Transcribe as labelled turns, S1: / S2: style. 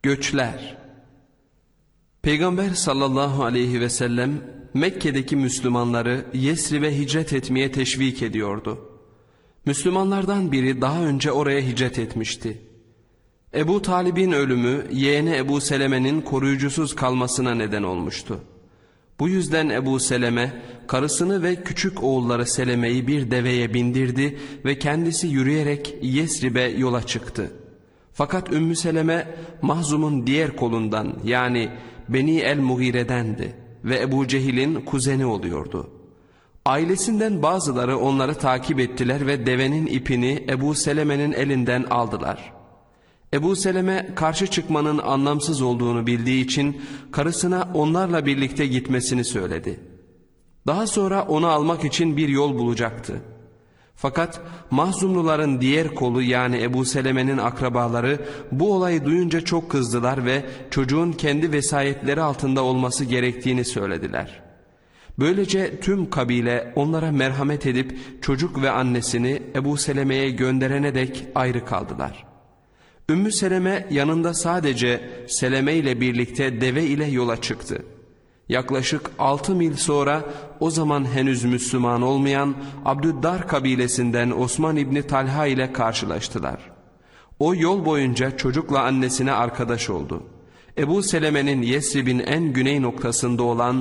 S1: Göçler. Peygamber sallallahu aleyhi ve sellem Mekke'deki Müslümanları Yesrib'e hicret etmeye teşvik ediyordu. Müslümanlardan biri daha önce oraya hicret etmişti. Ebu Talib'in ölümü yeğeni Ebu Seleme'nin koruyucusuz kalmasına neden olmuştu. Bu yüzden Ebu Seleme karısını ve küçük oğulları Seleme'yi bir deveye bindirdi ve kendisi yürüyerek Yesrib'e yola çıktı. Fakat Ümmü Seleme Mahzum'un diğer kolundan, yani Beni el-Mughire'dendi ve Ebu Cehil'in kuzeni oluyordu. Ailesinden bazıları onları takip ettiler ve devenin ipini Ebu Seleme'nin elinden aldılar. Ebu Seleme karşı çıkmanın anlamsız olduğunu bildiği için karısına onlarla birlikte gitmesini söyledi. Daha sonra onu almak için bir yol bulacaktı. Fakat Mahzumluların diğer kolu, yani Ebu Seleme'nin akrabaları bu olayı duyunca çok kızdılar ve çocuğun kendi vesayetleri altında olması gerektiğini söylediler. Böylece tüm kabile onlara merhamet edip çocuk ve annesini Ebu Seleme'ye gönderene dek ayrı kaldılar. Ümmü Seleme yanında sadece Seleme ile birlikte deve ile yola çıktı. Yaklaşık 6 mil sonra o zaman henüz Müslüman olmayan Abdüddar kabilesinden Osman İbni Talha ile karşılaştılar. O yol boyunca çocukla annesine arkadaş oldu. Ebu Seleme'nin Yesrib'in en güney noktasında olan